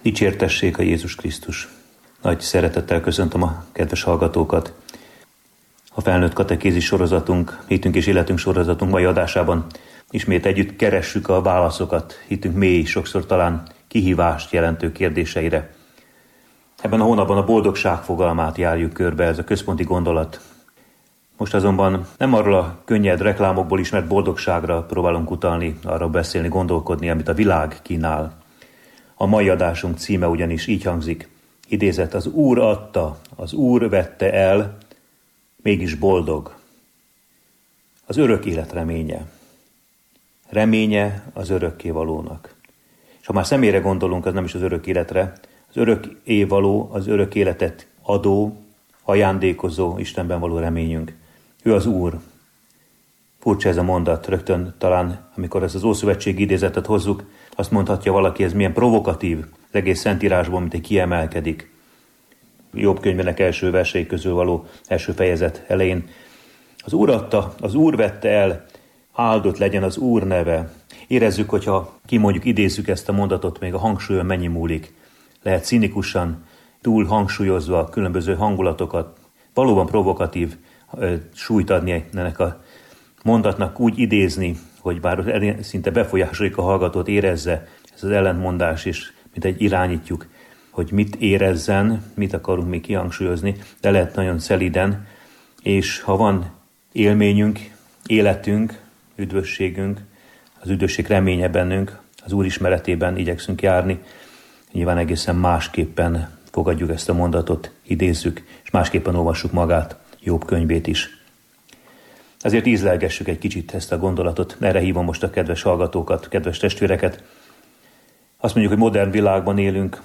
Dicsértessék a Jézus Krisztus! Nagy szeretettel köszöntöm a kedves hallgatókat. A felnőtt katekézis sorozatunk, hitünk és életünk sorozatunk mai adásában ismét együtt keressük a válaszokat hitünk mély, sokszor talán kihívást jelentő kérdéseire. Ebben a hónapban a boldogság fogalmát járjuk körbe, ez a központi gondolat. Most azonban nem arról a könnyed reklámokból ismert boldogságra próbálunk utalni, arra beszélni, gondolkodni, amit a világ kínál. A mai adásunk címe ugyanis így hangzik, idézet: az Úr adta, az Úr vette el, mégis boldog. Az örök élet reménye. Reménye az örökkévalónak. És ha már személyre gondolunk, az nem is az örök életre, az örökkévaló, az örök életet adó, ajándékozó Istenben való reményünk. Ő az Úr. Furcsa ez a mondat, rögtön talán, amikor ezt az Ószövetségi idézetet hozzuk, azt mondhatja valaki, ez milyen provokatív, az egész Szentírásból, mint egy kiemelkedik. Jobb könyvének első versei közül való első fejezet elején. Az Úr adta, az Úr vette el, áldott legyen az Úr neve. Érezzük, hogyha kimondjuk, idézzük ezt a mondatot, még a hangsúlyon mennyi múlik. Lehet cinikusan, túl hangsúlyozva a különböző hangulatokat, valóban provokatív súlyt adni ennek a mondatnak, úgy idézni, hogy bár szinte befolyásoljuk a hallgatót, érezze ez az ellentmondás, és mint egy irányítjuk, hogy mit érezzen, mit akarunk még kihangsúlyozni, de lehet nagyon szeliden, és ha van élményünk, életünk, üdvösségünk, az üdvösség reménye bennünk, az Úr ismeretében igyekszünk járni, nyilván egészen másképpen fogadjuk ezt a mondatot, idézzük, és másképpen olvassuk magát, Jobb könyvét is. Ezért ízlelgessük egy kicsit ezt a gondolatot, erre hívom most a kedves hallgatókat, kedves testvéreket. Azt mondjuk, hogy modern világban élünk,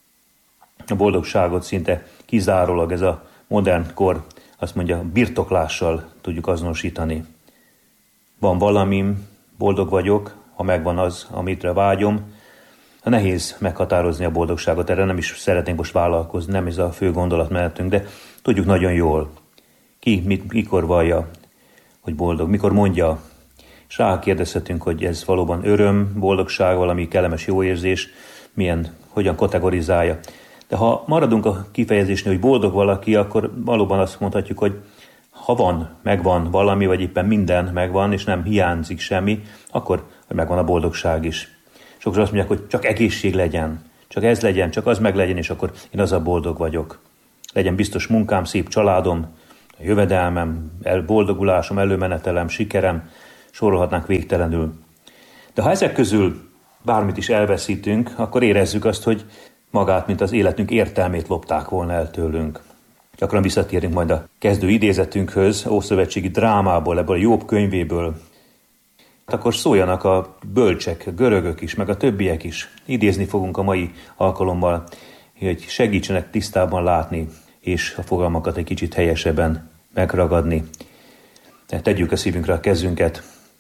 a boldogságot szinte kizárólag ez a modern kor, azt mondja, birtoklással tudjuk azonosítani. Van valamim, boldog vagyok, ha megvan az, amitre vágyom. Nehéz meghatározni a boldogságot, erre nem is szeretnénk most vállalkozni, nem ez a fő gondolat mellettünk, de tudjuk nagyon jól. Ki, mikor vallja, hogy boldog, mikor mondja, és rákérdezhetünk, hogy ez valóban öröm, boldogság, valami kellemes jó érzés, hogyan kategorizálja. De ha maradunk a kifejezésnél, hogy boldog valaki, akkor valóban azt mondhatjuk, hogy ha megvan valami, vagy éppen minden megvan, és nem hiányzik semmi, akkor megvan a boldogság is. Sokszor azt mondják, hogy csak egészség legyen, csak ez legyen, csak az meg legyen, és akkor én azzal boldog vagyok. Legyen biztos munkám, szép családom, a jövedelmem, boldogulásom, előmenetelem, sikerem, sorolhatnánk végtelenül. De ha ezek közül bármit is elveszítünk, akkor érezzük azt, hogy magát, mint az életünk értelmét lopták volna el tőlünk. Gyakran visszatérünk majd a kezdő idézetünkhöz, ószövetségi drámából, ebből a Jobb könyvéből. Akkor szóljanak a bölcsek, a görögök is, meg a többiek is. Idézni fogunk a mai alkalommal, hogy segítsenek tisztában látni, és a fogalmakat egy kicsit helyesebben megragadni. Tehát tegyük a szívünkre a kezünket.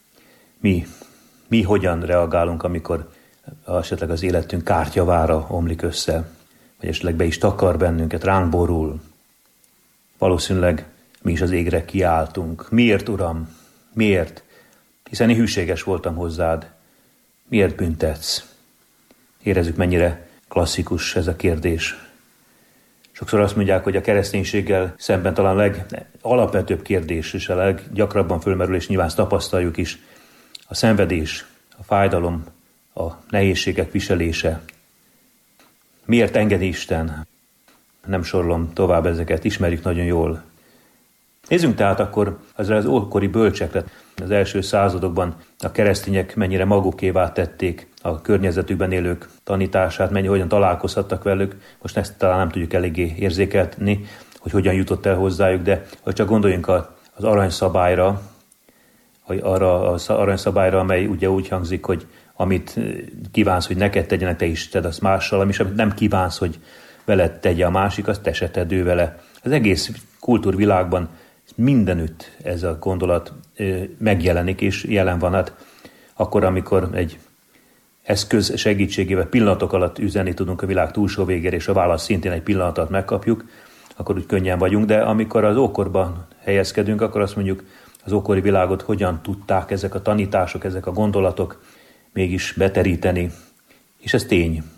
Mi hogyan reagálunk, amikor esetleg az életünk kártyavára omlik össze, vagy esetleg be is takar bennünket, ránk borul. Valószínűleg mi is az égre kiáltunk. Miért, Uram? Miért? Hiszen én hűséges voltam hozzád. Miért büntetsz? Érezzük, mennyire klasszikus ez a kérdés. Sokszor azt mondják, hogy a kereszténységgel szemben talán a legalapvetőbb kérdés, és a leggyakrabban fölmerül, és nyilván tapasztaljuk is, a szenvedés, a fájdalom, a nehézségek viselése. Miért engedi Isten? Nem sorolom tovább ezeket, ismerjük nagyon jól. Nézzünk tehát akkor az ókori bölcsekre. Az első századokban a keresztények mennyire magukévá tették a környezetükben élők tanítását, hogyan találkozhattak velük. Most ezt talán nem tudjuk eléggé érzékelni, hogy hogyan jutott el hozzájuk, de ha csak gondoljunk az aranyszabályra, arra az aranyszabályra, amely ugye úgy hangzik, hogy amit kívánsz, hogy neked tegyenek, te is tedd azt mással, amit nem kívánsz, hogy veled tegye a másik, azt te se tedd ő vele. Az egész kultúrvilágban mindenütt ez a gondolat megjelenik, és jelen van. Hát akkor, amikor egy eszköz segítségével pillanatok alatt üzenni tudunk a világ túlsó végére, és a válasz szintén egy pillanat alatt megkapjuk, akkor úgy könnyen vagyunk, de amikor az ókorban helyezkedünk, akkor azt mondjuk, az ókori világot hogyan tudták ezek a tanítások, ezek a gondolatok mégis beteríteni. És ez tény,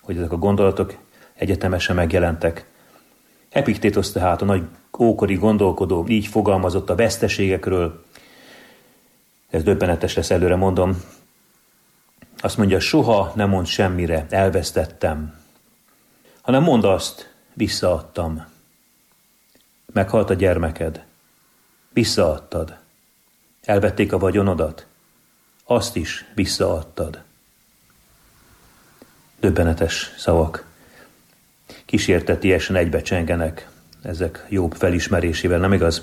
hogy ezek a gondolatok egyetemesen megjelentek. Epiktétosz tehát, a nagy ókori gondolkodó így fogalmazott a veszteségekről. Ez döbbenetes lesz, előre mondom. Azt mondja, soha nem mond semmire, elvesztettem, hanem mondd azt, visszaadtam. Meghalt a gyermeked, visszaadtad. Elvették a vagyonodat, azt is visszaadtad. Döbbenetes szavak. Kísértetiesen egybecsengenek ezek Jobb felismerésével, nem igaz?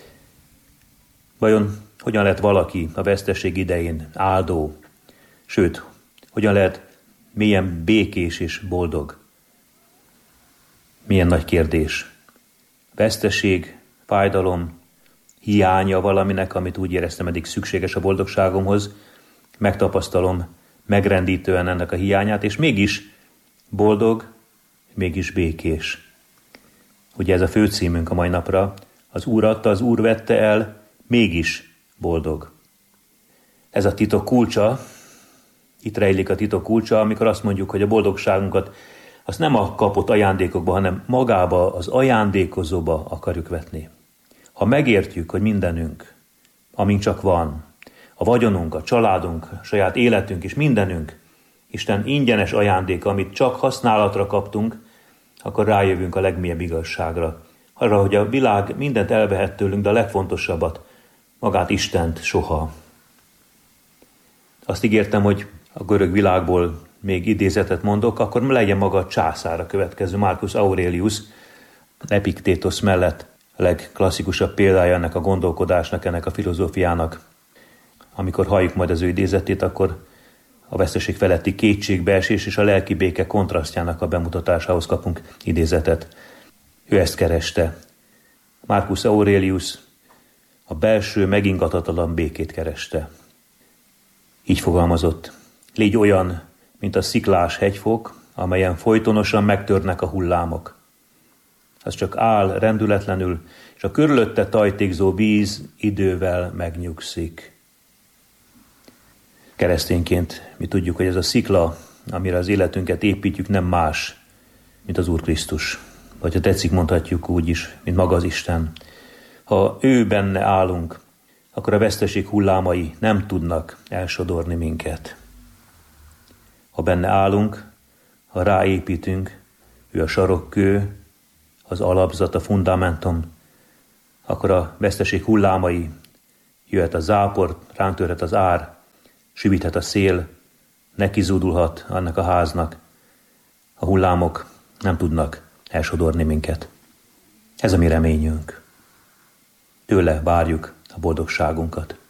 Vajon hogyan lehet valaki a veszteség idején áldó, sőt, hogyan lehet mélyen békés és boldog? Milyen nagy kérdés. Veszteség, fájdalom, hiánya valaminek, amit úgy éreztem eddig szükséges a boldogságomhoz, megtapasztalom megrendítően ennek a hiányát, és mégis boldog, mégis békés. Ugye ez a főcímünk a mai napra, az Úr adta, az Úr vette el, mégis boldog. Ez a titok kulcsa, itt rejlik a titok kulcsa, amikor azt mondjuk, hogy a boldogságunkat azt nem a kapott ajándékokba, hanem magába, az ajándékozóba akarjuk vetni. Ha megértjük, hogy mindenünk, amink csak van, a vagyonunk, a családunk, a saját életünk és mindenünk, Isten ingyenes ajándéka, amit csak használatra kaptunk, akkor rájövünk a legmélyebb igazságra. Arra, hogy a világ mindent elvehet tőlünk, de a legfontosabbat, magát Istent soha. Azt ígértem, hogy a görög világból még idézetet mondok, akkor legyen maga a császár a következő, Marcus Aurelius, Epiktétosz mellett a legklasszikusabb példája ennek a gondolkodásnak, ennek a filozófiának. Amikor halljuk majd az ő idézetét, akkor a veszteség feletti kétségbeesés és a lelki béke kontrasztjának a bemutatásához kapunk idézetet. Ő ezt kereste. Marcus Aurelius a belső megingatatlan békét kereste. Így fogalmazott. Légy olyan, mint a sziklás hegyfok, amelyen folytonosan megtörnek a hullámok. Az csak áll rendületlenül, és a körülötte tajtékzó víz idővel megnyugszik. Keresztényként mi tudjuk, hogy ez a szikla, amire az életünket építjük, nem más, mint az Úr Krisztus. Vagy ha tetszik, mondhatjuk úgy is, mint maga az Isten. Ha ő benne állunk, akkor a veszteség hullámai nem tudnak elsodorni minket. Ha benne állunk, ha ráépítünk, ő a sarokkő, az alapzat, a fundamentum, akkor a veszteség hullámai, jöhet a zápor, ránk törhet az ár, süvíthet a szél, nekizúdulhat annak a háznak. A hullámok nem tudnak elsodorni minket. Ez a mi reményünk. Tőle várjuk a boldogságunkat.